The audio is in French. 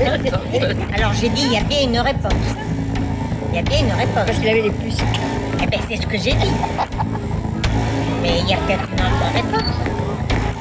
Alors j'ai dit, il y a bien une réponse. Il y a bien une réponse. Parce qu'il avait les puces. Eh bien, c'est ce que j'ai dit. Mais il y a peut-être une autre réponse.